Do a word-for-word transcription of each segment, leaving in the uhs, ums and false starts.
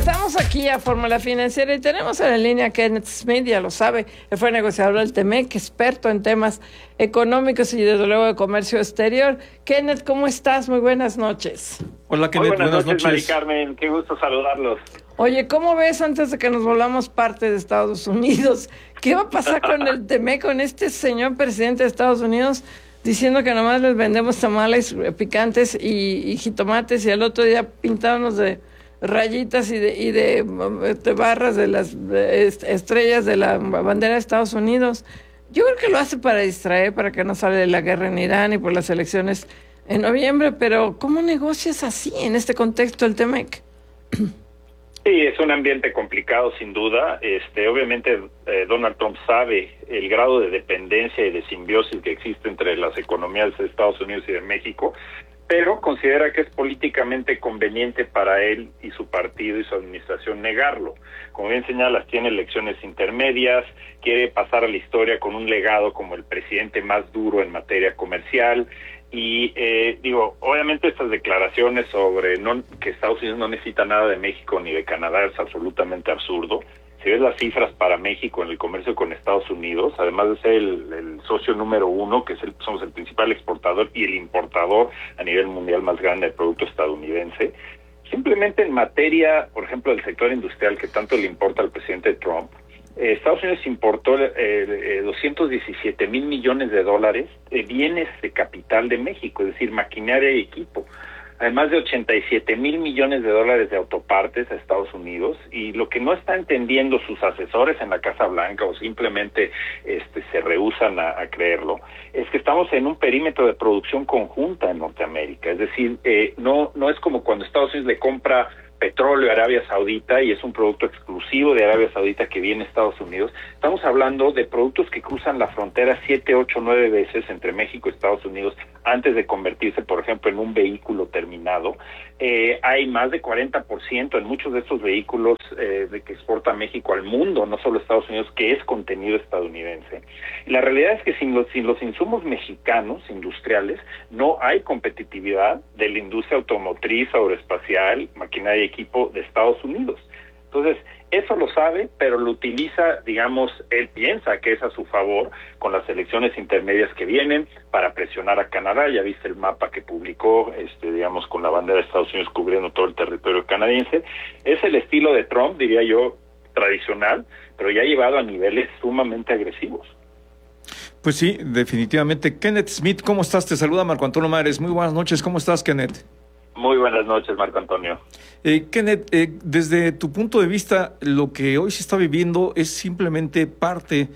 Regresamos aquí a Fórmula Financiera y tenemos en la línea a Kenneth Smith, ya lo sabe, él fue negociador del Temec, experto en temas económicos y desde luego de comercio exterior. Kenneth, ¿cómo estás? Muy buenas noches. Hola Kenneth, Muy buenas, buenas noches, noches. Mari Carmen, qué gusto saludarlos. Oye, ¿cómo ves antes de que nos volvamos parte de Estados Unidos? ¿Qué va a pasar con el Temec, con este señor presidente de Estados Unidos diciendo que nomás les vendemos tamales picantes y, y jitomates y al otro día pintábamos de rayitas y de, y de, de barras de las de estrellas de la bandera de Estados Unidos? Yo creo que lo hace para distraer, para que no sale la guerra en Irán y por las elecciones en noviembre, pero ¿cómo negocias así en este contexto el Temec? Sí, es un ambiente complicado sin duda. Este, obviamente eh, Donald Trump sabe el grado de dependencia y de simbiosis que existe entre las economías de Estados Unidos y de México, pero considera que es políticamente conveniente para él y su partido y su administración negarlo. Como bien señalas, tiene elecciones intermedias, quiere pasar a la historia con un legado como el presidente más duro en materia comercial. Y eh, digo, obviamente estas declaraciones sobre no, que Estados Unidos no necesita nada de México ni de Canadá es absolutamente absurdo. Si ves las cifras para México en el comercio con Estados Unidos, además de ser el, el socio número uno, que es el, somos el principal exportador y el importador a nivel mundial más grande del producto estadounidense, simplemente en materia, por ejemplo, del sector industrial que tanto le importa al presidente Trump, eh, Estados Unidos importó eh, eh, doscientos diecisiete mil millones de dólares de bienes de capital de México, es decir, maquinaria y equipo. Además de ochenta y siete mil millones de dólares de autopartes a Estados Unidos, y lo que no está entendiendo sus asesores en la Casa Blanca o simplemente este, se rehúsan a, a creerlo, es que estamos en un perímetro de producción conjunta en Norteamérica. Es decir, eh, no, no es como cuando Estados Unidos le compra petróleo a Arabia Saudita y es un producto exclusivo de Arabia Saudita que viene a Estados Unidos. Estamos hablando de productos que cruzan la frontera siete, ocho, nueve veces entre México y Estados Unidos antes de convertirse, por ejemplo, en un vehículo terminado. Eh, hay más de cuarenta por ciento en muchos de estos vehículos eh, de que exporta México al mundo, no solo Estados Unidos, que es contenido estadounidense. Y la realidad es que sin los, sin los insumos mexicanos industriales no hay competitividad de la industria automotriz, aeroespacial, maquinaria y equipo de Estados Unidos. Entonces, eso lo sabe, pero lo utiliza, digamos, él piensa que es a su favor con las elecciones intermedias que vienen para presionar a Canadá. Ya viste el mapa que publicó, este, digamos, con la bandera de Estados Unidos cubriendo todo el territorio canadiense. Es el estilo de Trump, diría yo, tradicional, pero ya llevado a niveles sumamente agresivos. Pues sí, definitivamente. Kenneth Smith, ¿cómo estás? Te saluda Marco Antonio Mares. Muy buenas noches. ¿Cómo estás, Kenneth? Muy buenas noches, Marco Antonio. Eh, Kenneth, eh, desde tu punto de vista, lo que hoy se está viviendo es simplemente parte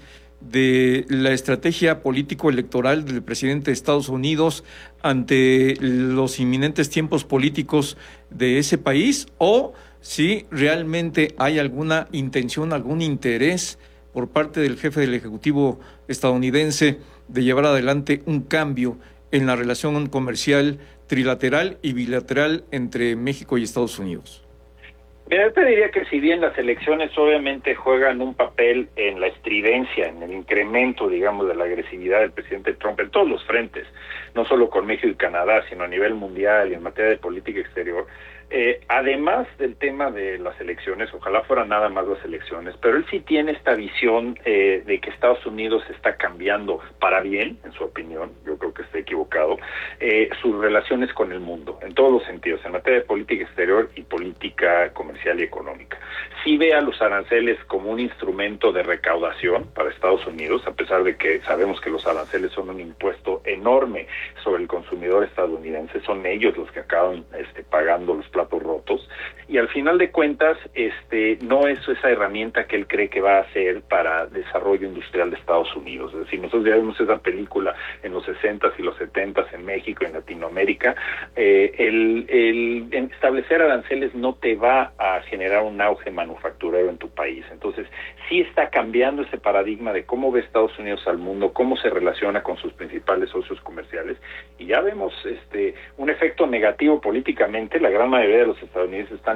de la estrategia político-electoral del presidente de Estados Unidos ante los inminentes tiempos políticos de ese país, o si realmente hay alguna intención, algún interés por parte del jefe del Ejecutivo estadounidense de llevar adelante un cambio en la relación comercial trilateral y bilateral entre México y Estados Unidos. Mira, yo te diría que si bien las elecciones obviamente juegan un papel en la estridencia, en el incremento, digamos, de la agresividad del presidente Trump en todos los frentes, no solo con México y Canadá, sino a nivel mundial y en materia de política exterior, eh, además del tema de las elecciones, ojalá fueran nada más las elecciones, pero él sí tiene esta visión eh, de que Estados Unidos está cambiando para bien, en su opinión, yo creo que está equivocado, eh, sus relaciones con el mundo, en todos los sentidos, en materia de política exterior y política comercial y económica. Sí ve a los aranceles como un instrumento de recaudación para Estados Unidos, a pesar de que sabemos que los aranceles son un impuesto enorme sobre el consumidor estadounidense, son ellos los que acaban este, pagando los platos rotos, y al final de cuentas este no es esa herramienta que él cree que va a ser para desarrollo industrial de Estados Unidos. Es decir, nosotros ya vimos esa película en los sesentas y los setentas en México, en Latinoamérica. Eh, el, el establecer aranceles no te va a generar un auge manufacturero en tu país. Entonces, sí está cambiando ese paradigma de cómo ve Estados Unidos al mundo, cómo se relaciona con sus principales socios comerciales, y ya vemos este un efecto negativo políticamente. La gran mayoría de los estadounidenses están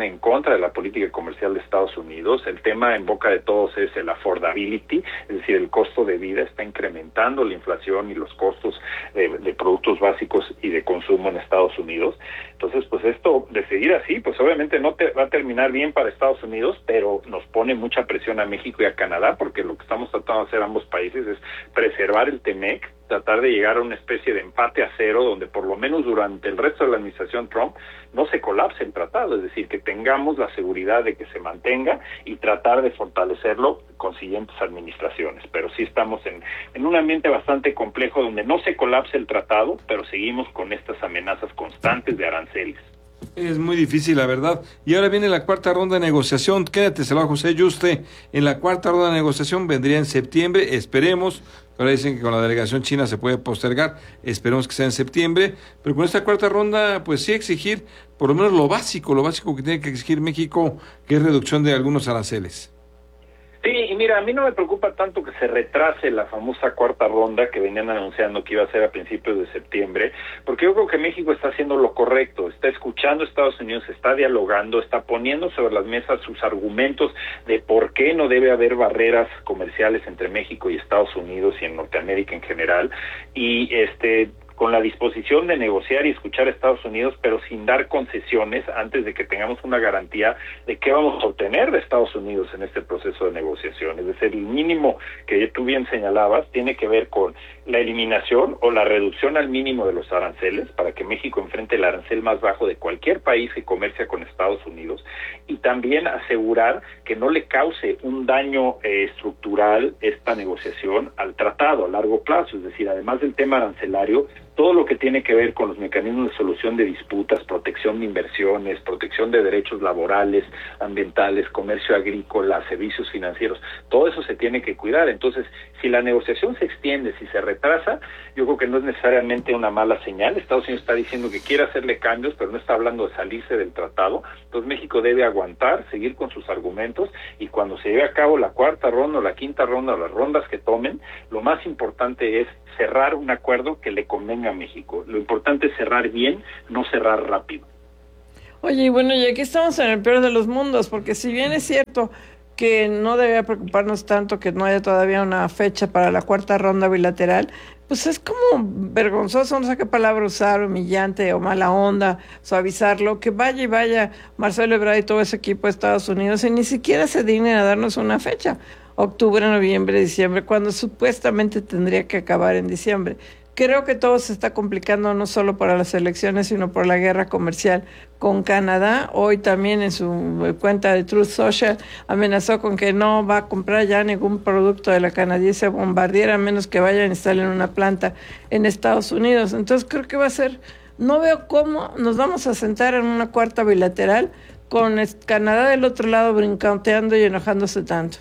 están en contra de la política comercial de Estados Unidos. El tema en boca de todos es el affordability, es decir, el costo de vida está incrementando la inflación y los costos de, de productos básicos y de consumo en Estados Unidos. Entonces, pues esto, de seguir así, pues obviamente no te va a terminar bien para Estados Unidos, pero nos pone mucha presión a México y a Canadá, porque lo que estamos tratando de hacer ambos países es preservar el T M E C, tratar de llegar a una especie de empate a cero, donde por lo menos durante el resto de la administración Trump no se colapse el tratado, es decir, que tengamos la seguridad de que se mantenga y tratar de fortalecerlo con siguientes administraciones. Pero sí estamos en, en un ambiente bastante complejo donde no se colapse el tratado, pero seguimos con estas amenazas constantes de aranceles. Es muy difícil, la verdad. Y ahora viene la cuarta ronda de negociación. Quédate, se lo va José Yuste. En la cuarta ronda de negociación vendría en septiembre, esperemos. Ahora dicen que con la delegación china se puede postergar, esperemos que sea en septiembre. Pero con esta cuarta ronda, pues sí exigir por lo menos lo básico, lo básico que tiene que exigir México, que es reducción de algunos aranceles. Sí, y mira, a mí no me preocupa tanto que se retrase la famosa cuarta ronda que venían anunciando que iba a ser a principios de septiembre, porque yo creo que México está haciendo lo correcto, está escuchando a Estados Unidos, está dialogando, está poniendo sobre las mesas sus argumentos de por qué no debe haber barreras comerciales entre México y Estados Unidos y en Norteamérica en general, y este... con la disposición de negociar y escuchar a Estados Unidos, pero sin dar concesiones antes de que tengamos una garantía de qué vamos a obtener de Estados Unidos en este proceso de negociación. Es decir, el mínimo que tú bien señalabas tiene que ver con la eliminación o la reducción al mínimo de los aranceles para que México enfrente el arancel más bajo de cualquier país que comercia con Estados Unidos, y también asegurar que no le cause un daño eh, estructural esta negociación al tratado a largo plazo. Es decir, además del tema arancelario, todo lo que tiene que ver con los mecanismos de solución de disputas, protección de inversiones, protección de derechos laborales, ambientales, comercio agrícola, servicios financieros, todo eso se tiene que cuidar. Entonces, si la negociación se extiende, si se retrasa, yo creo que no es necesariamente una mala señal. Estados Unidos está diciendo que quiere hacerle cambios, pero no está hablando de salirse del tratado. Entonces, México debe aguantar, seguir con sus argumentos, y cuando se lleve a cabo la cuarta ronda o la quinta ronda o las rondas que tomen, lo más importante es cerrar un acuerdo que le convenga a México. Lo importante es cerrar bien, no cerrar rápido. Oye, y bueno, y aquí estamos en el peor de los mundos, porque si bien es cierto que no debe preocuparnos tanto que no haya todavía una fecha para la cuarta ronda bilateral, pues es como vergonzoso, no sé qué palabra usar, humillante o mala onda, suavizarlo, que vaya y vaya Marcelo Ebrard y todo ese equipo de Estados Unidos y ni siquiera se dignen a darnos una fecha. Octubre, noviembre, diciembre, cuando supuestamente tendría que acabar en diciembre. Creo que todo se está complicando no solo para las elecciones, sino por la guerra comercial con Canadá. Hoy también en su cuenta de Truth Social amenazó con que no va a comprar ya ningún producto de la canadiense Bombardier a menos que vayan a instalar una planta en Estados Unidos. Entonces creo que va a ser, no veo cómo nos vamos a sentar en una cuarta bilateral con Canadá del otro lado brincanteando y enojándose tanto.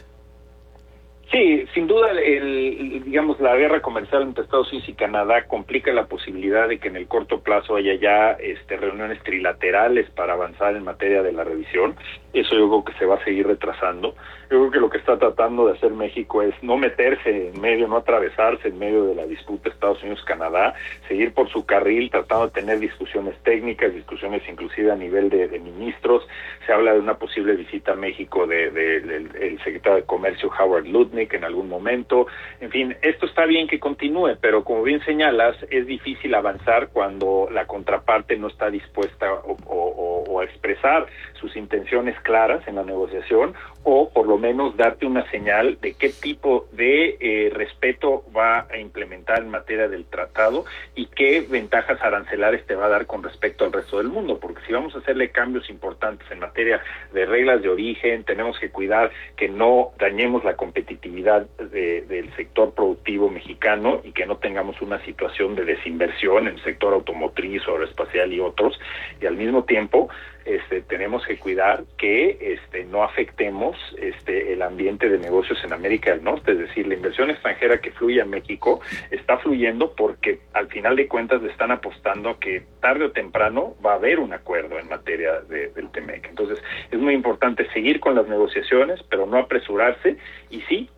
Sí, sin duda, el, digamos, la guerra comercial entre Estados Unidos y Canadá complica la posibilidad de que en el corto plazo haya ya este, reuniones trilaterales para avanzar en materia de la revisión. Eso yo creo que se va a seguir retrasando. Yo creo que lo que está tratando de hacer México es no meterse en medio, no atravesarse en medio de la disputa Estados Unidos-Canadá, seguir por su carril, tratando de tener discusiones técnicas, discusiones inclusive a nivel de, de ministros. Se habla de una posible visita a México de, de, de, del secretario de Comercio Howard Lutnick en algún momento. En fin, esto está bien que continúe, pero como bien señalas, es difícil avanzar cuando la contraparte no está dispuesta o, o, o a expresar sus intenciones claras en la negociación, o por lo menos darte una señal de qué tipo de eh, respeto va a implementar en materia del tratado y qué ventajas arancelares te va a dar con respecto al resto del mundo, porque si vamos a hacerle cambios importantes en materia de reglas de origen, tenemos que cuidar que no dañemos la competitividad de, del sector productivo mexicano y que no tengamos una situación de desinversión en el sector automotriz, aeroespacial y otros, y al mismo tiempo Este, tenemos que cuidar que este, no afectemos este, el ambiente de negocios en América del Norte. Es decir, la inversión extranjera que fluye a México está fluyendo porque al final de cuentas le están apostando a que tarde o temprano va a haber un acuerdo en materia de, del T M E C. Entonces es muy importante seguir con las negociaciones, pero no apresurarse y sí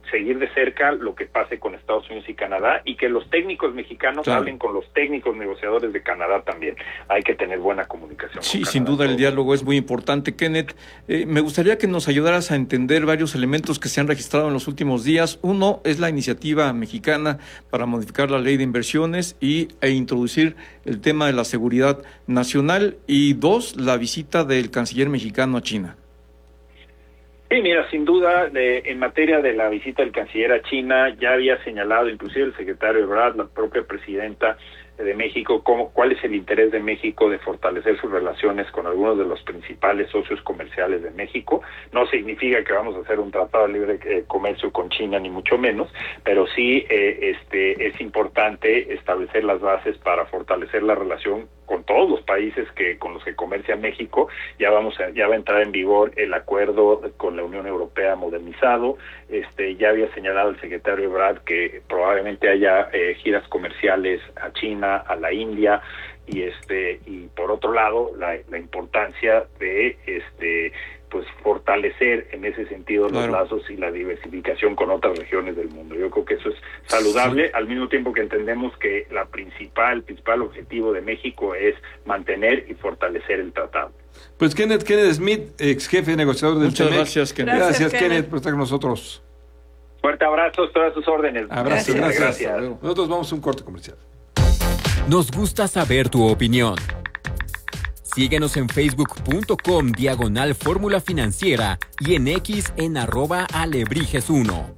seguir de cerca lo que pase con Estados Unidos y Canadá, y que los técnicos mexicanos claro. hablen con los técnicos negociadores de Canadá también. Hay que tener buena comunicación. Sí, con sin Canadá, duda todo. El diálogo es muy importante. Kenneth, eh, me gustaría que nos ayudaras a entender varios elementos que se han registrado en los últimos días. Uno es la iniciativa mexicana para modificar la ley de inversiones y, e introducir el tema de la seguridad nacional, y dos, la visita del canciller mexicano a China. Sí, mira, sin duda, de, en materia de la visita del canciller a China, ya había señalado, inclusive el secretario Ebrard, la propia presidenta de México, cómo, cuál es el interés de México de fortalecer sus relaciones con algunos de los principales socios comerciales de México. No significa que vamos a hacer un tratado de libre eh, comercio con China, ni mucho menos, pero sí eh, este es importante establecer las bases para fortalecer la relación con todos los países que con los que comercia México. Ya vamos a, ya va a entrar en vigor el acuerdo con la Unión Europea modernizado. Este ya había señalado el secretario Ebrard que probablemente haya eh, giras comerciales a China, a la India, y este y por otro lado la, la importancia de este pues fortalecer en ese sentido los claro. lazos y la diversificación con otras regiones del mundo. Yo creo que eso es saludable, sí. al mismo tiempo que entendemos que la principal, el principal objetivo de México es mantener y fortalecer el tratado. Pues Kenneth, Kenneth Smith, ex jefe negociador del Muchas T M E C. gracias, Kenneth. Gracias, Gracias Kenneth, Kenneth, por estar con nosotros. Fuerte abrazo, todas sus órdenes. Abrazo, gracias. gracias. gracias. Nosotros vamos a un corte comercial. Nos gusta saber tu opinión. Síguenos en facebook.com diagonal fórmula financiera y en X en arroba alebrijes uno.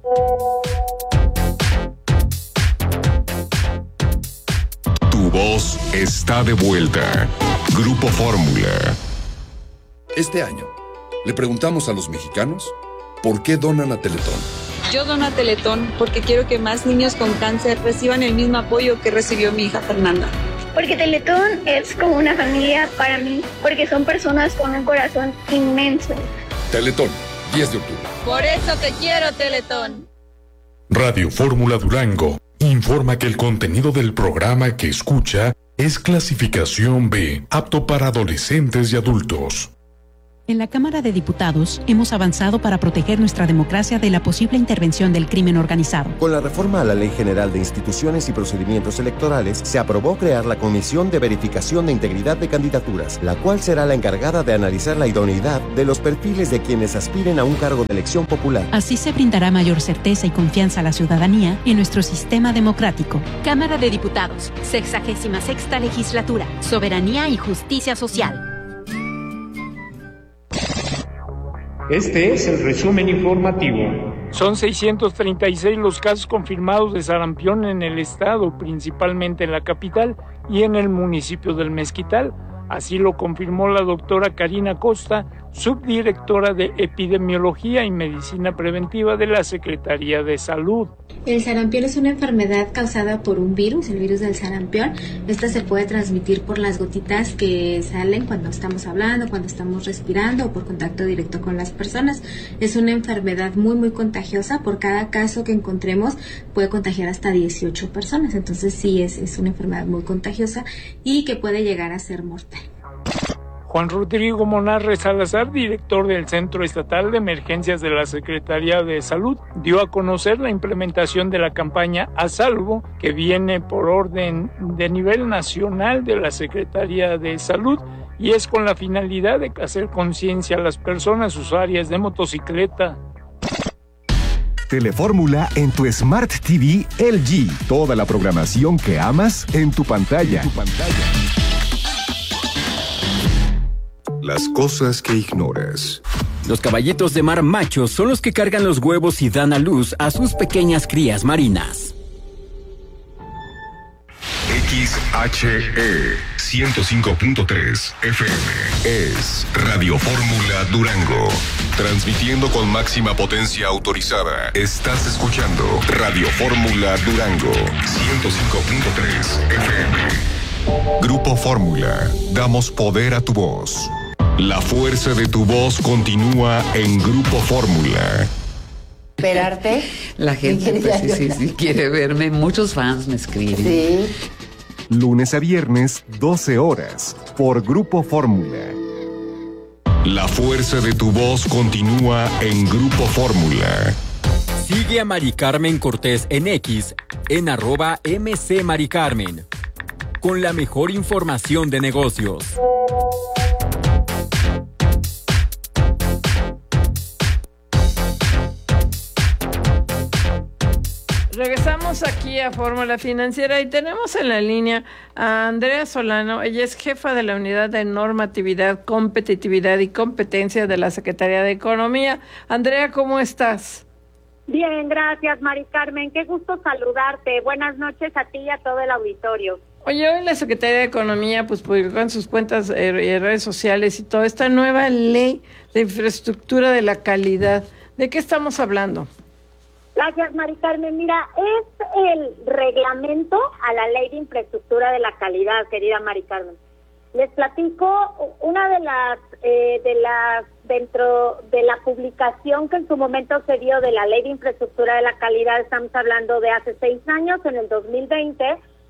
Tu voz está de vuelta. Grupo Fórmula. Este año, le preguntamos a los mexicanos por qué donan a Teletón. Yo dono a Teletón porque quiero que más niños con cáncer reciban el mismo apoyo que recibió mi hija Fernanda. Porque Teletón es como una familia para mí, porque son personas con un corazón inmenso. Teletón, diez de octubre. Por eso te quiero, Teletón. Radio Fórmula Durango informa que el contenido del programa que escucha es clasificación B, apto para adolescentes y adultos. En la Cámara de Diputados hemos avanzado para proteger nuestra democracia de la posible intervención del crimen organizado. Con la reforma a la Ley General de Instituciones y Procedimientos Electorales, se aprobó crear la Comisión de Verificación de Integridad de Candidaturas, la cual será la encargada de analizar la idoneidad de los perfiles de quienes aspiren a un cargo de elección popular. Así se brindará mayor certeza y confianza a la ciudadanía en nuestro sistema democrático. Cámara de Diputados, sexagésima sexta Legislatura, Soberanía y Justicia Social. Este es el resumen informativo. Son seiscientos treinta y seis los casos confirmados de sarampión en el estado, principalmente en la capital y en el municipio del Mezquital. Así lo confirmó la doctora Karina Costa, subdirectora de Epidemiología y Medicina Preventiva de la Secretaría de Salud. El sarampión es una enfermedad causada por un virus, el virus del sarampión. Esta se puede transmitir por las gotitas que salen cuando estamos hablando, cuando estamos respirando o por contacto directo con las personas. Es una enfermedad muy, muy contagiosa. Por cada caso que encontremos puede contagiar hasta dieciocho personas. Entonces sí, es, es una enfermedad muy contagiosa y que puede llegar a ser mortal. Juan Rodrigo Monarre Salazar, director del Centro Estatal de Emergencias de la Secretaría de Salud, dio a conocer la implementación de la campaña A Salvo, que viene por orden de nivel nacional de la Secretaría de Salud y es con la finalidad de hacer conciencia a las personas usuarias de motocicleta. Telefórmula en tu Smart T V L G. Toda la programación que amas en tu pantalla. En tu pantalla. Las cosas que ignoras. Los caballitos de mar machos son los que cargan los huevos y dan a luz a sus pequeñas crías marinas. X H E ciento cinco punto tres F M es Radio Fórmula Durango. Transmitiendo con máxima potencia autorizada. Estás escuchando Radio Fórmula Durango ciento cinco punto tres F M. Grupo Fórmula. Damos poder a tu voz. La fuerza de tu voz continúa en Grupo Fórmula. Esperarte. La gente pues, sí, sí, sí quiere verme. Muchos fans me escriben. Sí. Lunes a viernes, doce horas, por Grupo Fórmula. La fuerza de tu voz continúa en Grupo Fórmula. Sigue a Mari Carmen Cortés en X, en arroba mcmaricarmen, con la mejor información de negocios. Regresamos aquí a Fórmula Financiera y tenemos en la línea a Andrea Solano. Ella es jefa de la Unidad de Normatividad, Competitividad y Competencia de la Secretaría de Economía. Andrea, ¿cómo estás? Bien, gracias, Mari Carmen. Qué gusto saludarte. Buenas noches a ti y a todo el auditorio. Oye, hoy la Secretaría de Economía pues publicó en sus cuentas y eh, redes sociales y toda esta nueva ley de infraestructura de la calidad. ¿De qué estamos hablando? Gracias, Mari Carmen. Mira, es el reglamento a la Ley de Infraestructura de la Calidad, querida Mari Carmen. Les platico una de las, eh, de las, dentro de la publicación que en su momento se dio de la Ley de Infraestructura de la Calidad, estamos hablando de hace seis años, en el dos mil veinte,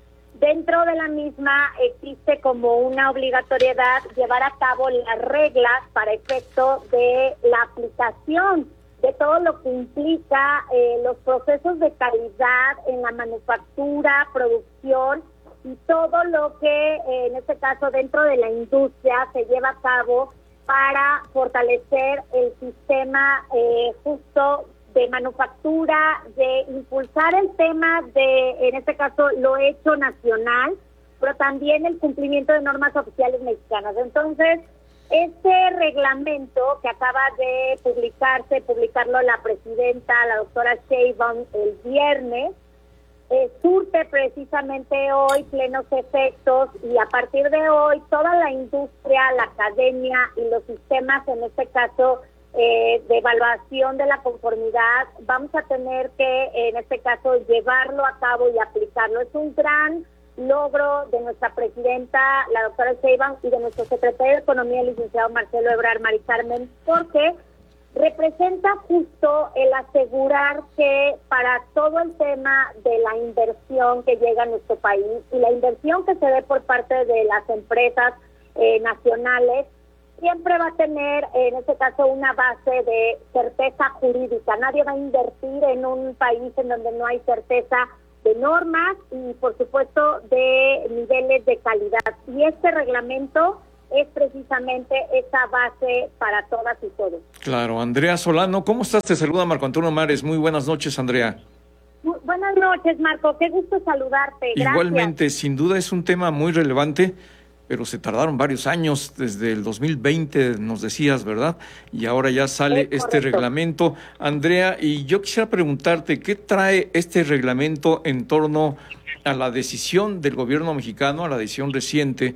dentro de la misma existe como una obligatoriedad llevar a cabo las reglas para efecto de la aplicación de todo lo que implica eh, los procesos de calidad en la manufactura, producción y todo lo que eh, en este caso dentro de la industria se lleva a cabo para fortalecer el sistema eh, justo de manufactura, de impulsar el tema de, en este caso, lo hecho nacional, pero también el cumplimiento de normas oficiales mexicanas. Entonces, este reglamento que acaba de publicarse, publicarlo la presidenta, la doctora Sheinbaum, el viernes, eh, surte precisamente hoy plenos efectos y a partir de hoy toda la industria, la academia y los sistemas, en este caso, eh, de evaluación de la conformidad, vamos a tener que, en este caso, llevarlo a cabo y aplicarlo. Es un gran logro de nuestra presidenta, la doctora Sheinbaum, y de nuestro secretario de Economía, el licenciado Marcelo Ebrard, Mari Carmen, porque representa justo el asegurar que para todo el tema de la inversión que llega a nuestro país y la inversión que se dé por parte de las empresas eh, nacionales, siempre va a tener, en este caso, una base de certeza jurídica. Nadie va a invertir en un país en donde no hay certeza de normas y, por supuesto, de niveles de calidad. Y este reglamento es precisamente esa base para todas y todos. Claro. Andrea Solano, ¿cómo estás? Te saluda Marco Antonio Mares. Muy buenas noches, Andrea. Muy buenas noches, Marco. Qué gusto saludarte. Gracias. Igualmente, sin duda es un tema muy relevante, pero se tardaron varios años, desde el dos mil veinte nos decías, ¿verdad? Y ahora ya sale este reglamento. Andrea, y yo quisiera preguntarte, ¿qué trae este reglamento en torno a la decisión del gobierno mexicano, a la decisión reciente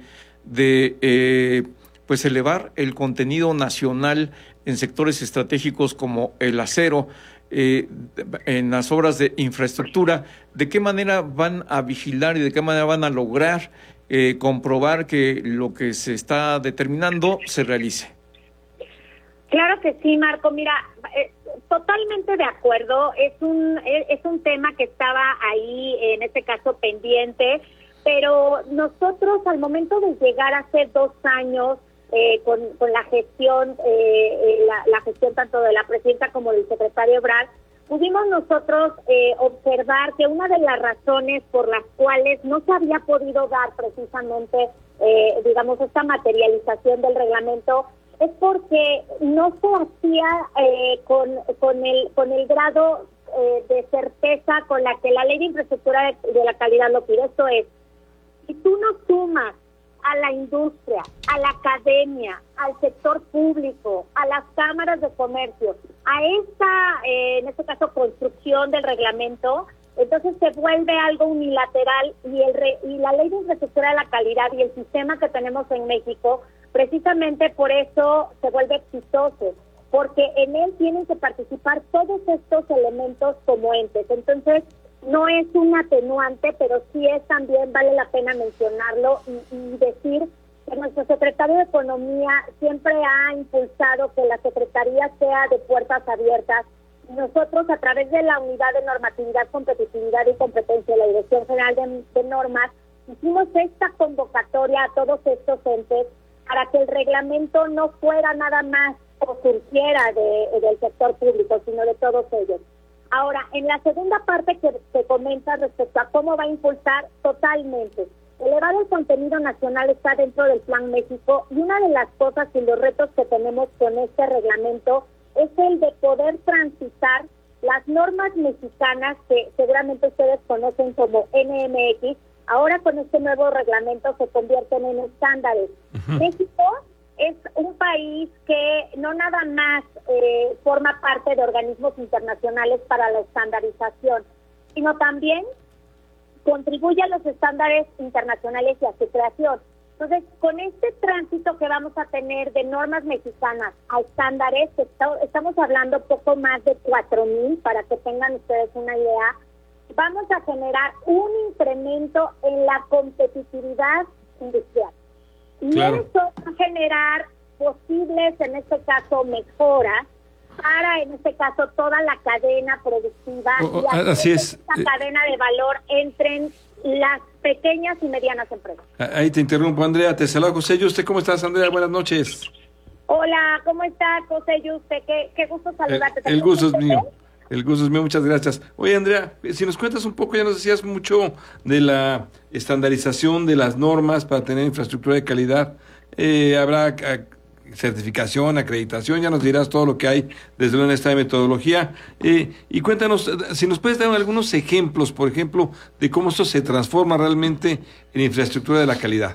de eh, pues elevar el contenido nacional en sectores estratégicos como el acero, eh, en las obras de infraestructura? ¿De qué manera van a vigilar y de qué manera van a lograr Eh, comprobar que lo que se está determinando se realice? Claro que sí, Marco. Mira, eh, totalmente de acuerdo. Es un es, es un tema que estaba ahí, en este caso, pendiente, pero nosotros al momento de llegar hace dos años eh, con, con la gestión, eh, la, la gestión tanto de la presidenta como del secretario Ebrard, pudimos nosotros eh, observar que una de las razones por las cuales no se había podido dar precisamente, eh, digamos, esta materialización del reglamento es porque no se hacía eh, con, con, el, con el grado eh, de certeza con la que la Ley de Infraestructura de, de la Calidad lo pide. Esto es, si tú no sumas a la industria, a la academia, al sector público, a las cámaras de comercio, a esta, eh, en este caso, construcción del reglamento, entonces se vuelve algo unilateral y, el re, y la Ley de Infraestructura de la Calidad y el sistema que tenemos en México, precisamente por eso se vuelve exitoso, porque en él tienen que participar todos estos elementos como entes. Entonces, no es un atenuante, pero sí es también, vale la pena mencionarlo y, y decir que nuestro secretario de Economía siempre ha impulsado que la Secretaría sea de puertas abiertas. Nosotros, a través de la Unidad de Normatividad, Competitividad y Competencia, la Dirección General de, de Normas, hicimos esta convocatoria a todos estos entes para que el reglamento no fuera nada más o surgiera de, del sector público, sino de todos ellos. Ahora, en la segunda parte que te comenta respecto a cómo va a impulsar, totalmente. Elevar el contenido nacional está dentro del Plan México, y una de las cosas y los retos que tenemos con este reglamento es el de poder transitar las normas mexicanas que seguramente ustedes conocen como N M X. Ahora con este nuevo reglamento se convierten en estándares. Uh-huh. México es un país que no nada más eh, forma parte de organismos internacionales para la estandarización, sino también contribuye a los estándares internacionales y a su creación. Entonces, con este tránsito que vamos a tener de normas mexicanas a estándares, estamos hablando poco más de cuatro mil, para que tengan ustedes una idea, vamos a generar un incremento en la competitividad industrial. Y claro, eso va a generar posibles, en este caso, mejoras para, en este caso, toda la cadena productiva oh, y así es. esta cadena de valor entren las pequeñas y medianas empresas. Ahí te interrumpo, Andrea. Te saluda José Yuste. ¿Cómo estás, Andrea? Buenas noches. Hola, ¿cómo estás, José Yuste? Qué, qué gusto saludarte. El, el gusto es mío. El gusto es mío, muchas gracias. Oye, Andrea, si nos cuentas un poco, ya nos decías mucho de la estandarización de las normas para tener infraestructura de calidad. Eh, habrá a, certificación, acreditación, ya nos dirás todo lo que hay desde una esta metodología. Eh, y cuéntanos, si nos puedes dar algunos ejemplos, por ejemplo, de cómo esto se transforma realmente en infraestructura de la calidad.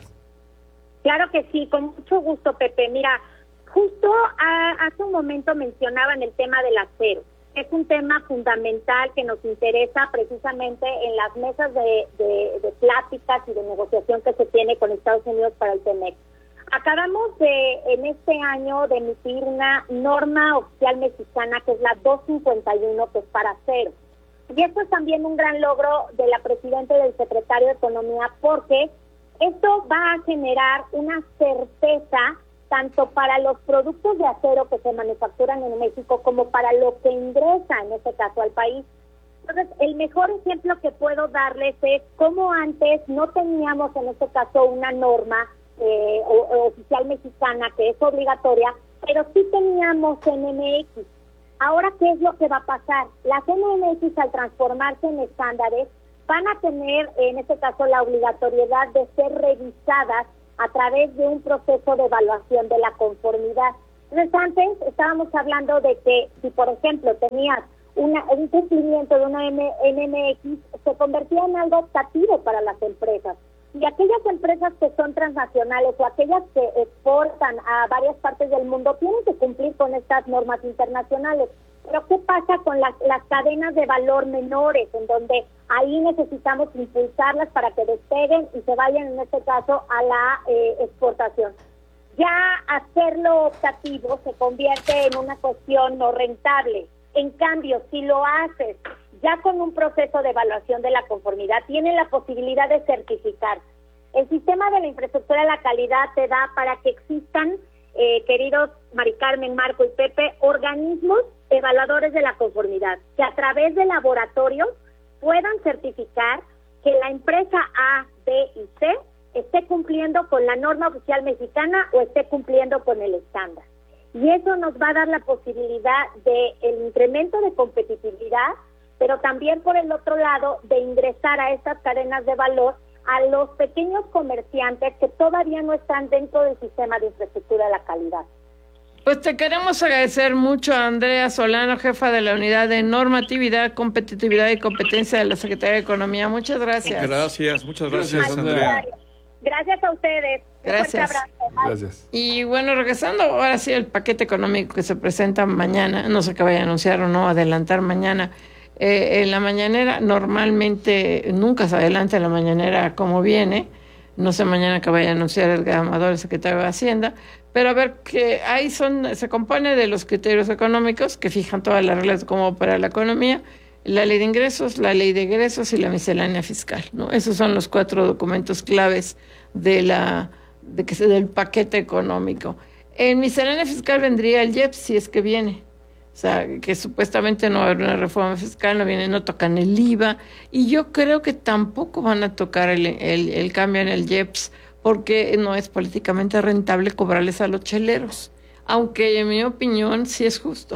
Claro que sí, con mucho gusto, Pepe. Mira, justo a, hace un momento mencionaban el tema del acero. Es un tema fundamental que nos interesa precisamente en las mesas de, de, de pláticas y de negociación que se tiene con Estados Unidos para el TEMEC. Acabamos de, en este año, de emitir una norma oficial mexicana que es la doscientos cincuenta y uno, que es para acero. Y esto es también un gran logro de la presidenta y del secretario de Economía, porque esto va a generar una certeza tanto para los productos de acero que se manufacturan en México como para lo que ingresa, en este caso, al país. Entonces, el mejor ejemplo que puedo darles es cómo antes no teníamos, en este caso, una norma eh, o, o oficial mexicana que es obligatoria, pero sí teníamos N M X. Ahora, ¿qué es lo que va a pasar? Las N M X, al transformarse en estándares, van a tener, en este caso, la obligatoriedad de ser revisadas a través de un proceso de evaluación de la conformidad. Entonces, antes estábamos hablando de que si, por ejemplo, tenías una, un cumplimiento de una N M X, se convertía en algo optativo para las empresas. Y aquellas empresas que son transnacionales o aquellas que exportan a varias partes del mundo tienen que cumplir con estas normas internacionales. Pero ¿qué pasa con las, las cadenas de valor menores, en donde ahí necesitamos impulsarlas para que despeguen y se vayan, en este caso, a la eh, exportación? Ya hacerlo optativo se convierte en una cuestión no rentable. En cambio, si lo haces ya con un proceso de evaluación de la conformidad, tienen la posibilidad de certificar. El sistema de la infraestructura de la calidad te da para que existan, eh, queridos Mari Carmen, Marco y Pepe, organismos evaluadores de la conformidad, que a través de laboratorios puedan certificar que la empresa A, B y C esté cumpliendo con la norma oficial mexicana o esté cumpliendo con el estándar. Y eso nos va a dar la posibilidad de el incremento de competitividad, pero también, por el otro lado, de ingresar a estas cadenas de valor a los pequeños comerciantes que todavía no están dentro del sistema de infraestructura de la calidad. Pues te queremos agradecer mucho a Andrea Solano, jefa de la Unidad de Normatividad, Competitividad y Competencia de la Secretaría de Economía. Muchas gracias. Gracias, muchas gracias, Gracias, Andrea. Gracias a ustedes. Gracias. Un fuerte abrazo. Gracias. Y bueno, regresando ahora sí al paquete económico que se presenta mañana, no sé qué vaya a anunciar o no, adelantar mañana. Eh, en la mañanera, normalmente nunca se adelanta la mañanera como viene. No sé mañana que vaya a anunciar el Amador, el secretario de Hacienda, pero a ver, que ahí son, se compone de los criterios económicos que fijan todas las reglas de cómo opera la economía, la ley de ingresos, la ley de egresos y la miscelánea fiscal, ¿no? Esos son los cuatro documentos claves de la de que se del paquete económico. En miscelánea fiscal vendría el I E P S, si es que viene. O sea, que supuestamente no va a haber una reforma fiscal, no viene, no tocan el I V A, y yo creo que tampoco van a tocar el, el, el cambio en el I E P S, porque no es políticamente rentable cobrarles a los cheleros, aunque en mi opinión sí es justo.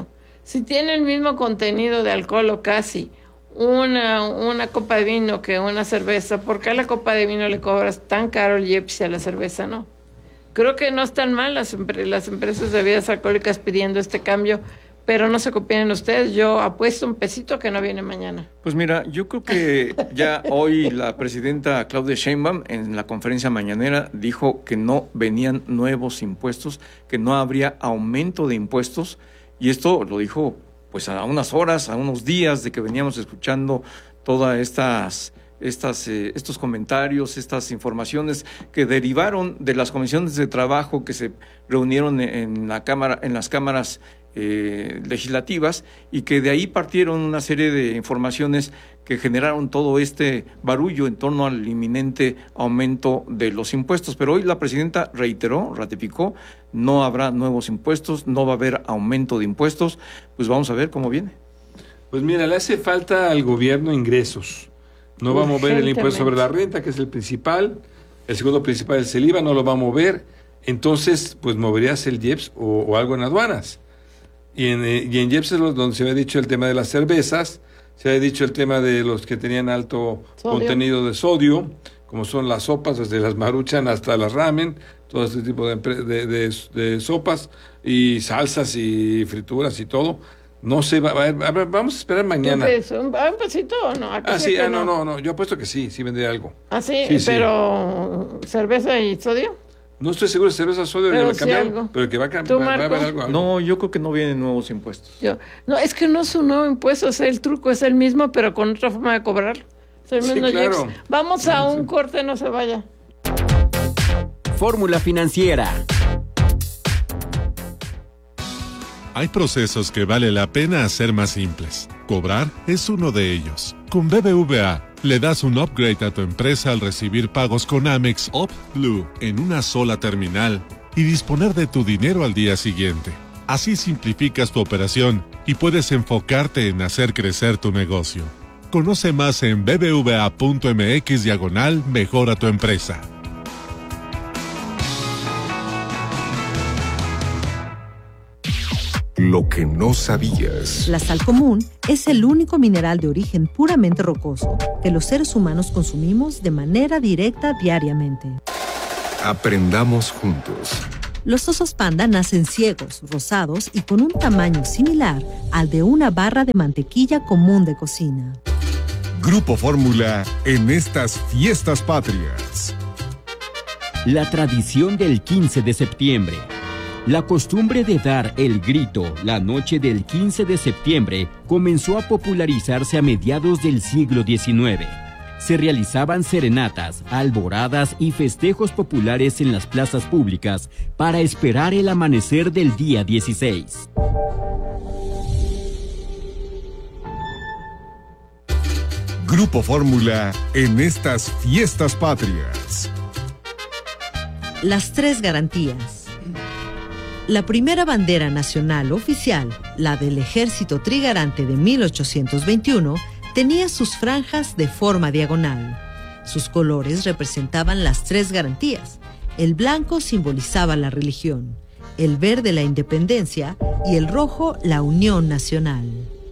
Si tiene el mismo contenido de alcohol o casi una, una copa de vino que una cerveza, ¿por qué a la copa de vino le cobras tan caro el I E P S y a la cerveza no? Creo que no están mal las, las empresas de bebidas alcohólicas pidiendo este cambio, pero no se copien ustedes. Yo apuesto un pesito que no viene mañana. Pues mira, yo creo que ya hoy la presidenta Claudia Sheinbaum en la conferencia mañanera dijo que no venían nuevos impuestos, que no habría aumento de impuestos, y esto lo dijo pues a unas horas, a unos días de que veníamos escuchando todas estas, estas, eh, estos comentarios, estas informaciones que derivaron de las comisiones de trabajo que se reunieron en la cámara, en las cámaras Eh, legislativas, y que de ahí partieron una serie de informaciones que generaron todo este barullo en torno al inminente aumento de los impuestos. Pero hoy la presidenta reiteró, ratificó, no habrá nuevos impuestos, no va a haber aumento de impuestos. Pues vamos a ver cómo viene. Pues mira, le hace falta al gobierno ingresos. No va a mover el impuesto sobre la renta, que es el principal. El segundo principal es el I V A, no lo va a mover. Entonces, pues moverías el I E P S o, o algo en aduanas. Y en, y en I E P S es donde se había dicho el tema de las cervezas, se había dicho el tema de los que tenían alto sodio. contenido de sodio, como son las sopas, desde las Maruchan hasta las ramen, todo este tipo de, de, de, de sopas y salsas y frituras y todo. No sé, va, va, va, vamos a esperar mañana. ¿Un, un pesito o no? Ah, sí, ah, no, no, no, yo apuesto que sí, sí vendría algo. Ah, sí, sí pero sí. ¿Cerveza y sodio? No estoy seguro si cerveza sodio pero va a cambiar, sí pero que va a cambiar, va a haber algo, algo. No, yo creo que no vienen nuevos impuestos. Yo, no, es que no es un nuevo impuesto, es el truco, es el mismo, pero con otra forma de cobrarlo. Es el mismo sí, claro. Vamos a un corte, no se vaya. Fórmula Financiera. Hay procesos que vale la pena hacer más simples. Cobrar es uno de ellos. Con B B V A, le das un upgrade a tu empresa al recibir pagos con Amex Up Blue en una sola terminal y disponer de tu dinero al día siguiente. Así simplificas tu operación y puedes enfocarte en hacer crecer tu negocio. Conoce más en bbva.mx diagonal mejora tu empresa. Lo que no sabías. La sal común es el único mineral de origen puramente rocoso que los seres humanos consumimos de manera directa diariamente. Aprendamos juntos. Los osos panda nacen ciegos, rosados y con un tamaño similar al de una barra de mantequilla común de cocina. Grupo Fórmula en estas fiestas patrias. La tradición del quince de septiembre. La costumbre de dar el grito la noche del quince de septiembre comenzó a popularizarse a mediados del siglo diecinueve. Se realizaban serenatas, alboradas y festejos populares en las plazas públicas para esperar el amanecer del día dieciséis. Grupo Fórmula en estas fiestas patrias. Las tres garantías. La primera bandera nacional oficial, la del Ejército Trigarante de mil ochocientos veintiuno, tenía sus franjas de forma diagonal. Sus colores representaban las tres garantías. El blanco simbolizaba la religión, el verde la independencia y el rojo la unión nacional.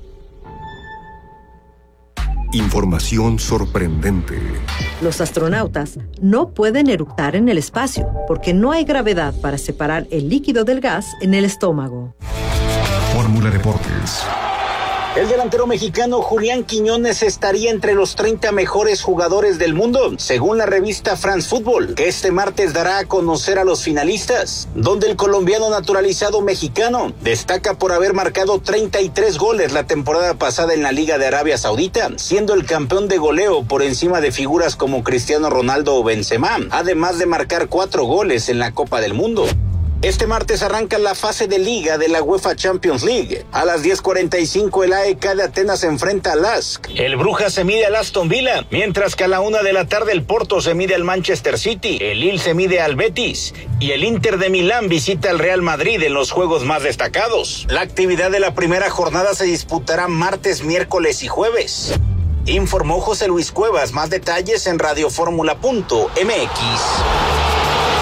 Información sorprendente. Los astronautas no pueden eructar en el espacio porque no hay gravedad para separar el líquido del gas en el estómago. Fórmula Deportes. El delantero mexicano Julián Quiñones estaría entre los treinta mejores jugadores del mundo, según la revista France Football, que este martes dará a conocer a los finalistas, donde el colombiano naturalizado mexicano destaca por haber marcado treinta y tres goles la temporada pasada en la Liga de Arabia Saudita, siendo el campeón de goleo por encima de figuras como Cristiano Ronaldo o Benzema, además de marcar cuatro goles en la Copa del Mundo. Este martes arranca la fase de liga de la UEFA Champions League. A las diez cuarenta y cinco el A E K de Atenas se enfrenta al L A S K. El Brujas se mide al Aston Villa, mientras que a la una de la tarde el Porto se mide al Manchester City, el Lille se mide al Betis y el Inter de Milán visita al Real Madrid en los juegos más destacados. La actividad de la primera jornada se disputará martes, miércoles y jueves. Informó José Luis Cuevas. Más detalles en radioformula punto m x.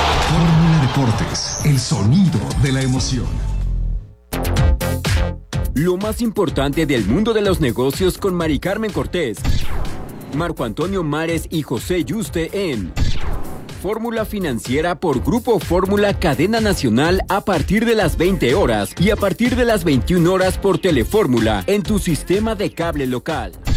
Deportes, el sonido de la emoción. Lo más importante del mundo de los negocios con Mari Carmen Cortés, Marco Antonio Mares y José Yuste en Fórmula Financiera por Grupo Fórmula Cadena Nacional a partir de las veinte horas y a partir de las veintiuna horas por Telefórmula en tu sistema de cable local.